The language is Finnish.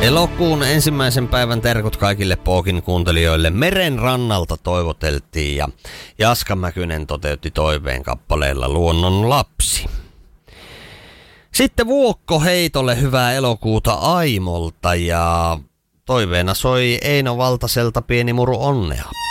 Elokuun ensimmäisen päivän terkut kaikille Pookin kuuntelijoille. Meren rannalta toivoteltiin ja Jaska Mäkynen toteutti toiveen kappaleella Luonnon lapsi. Sitten Vuokko heitolle hyvää elokuuta Aimolta ja toiveena soi Eino Valtaselta Pieni muru onnea.